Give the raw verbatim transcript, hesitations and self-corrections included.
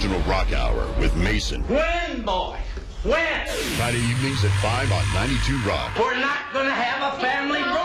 Original Rock Hour with Mason. When, boy? When? Friday evenings at five on ninety-two Rock. We're not going to have a family room.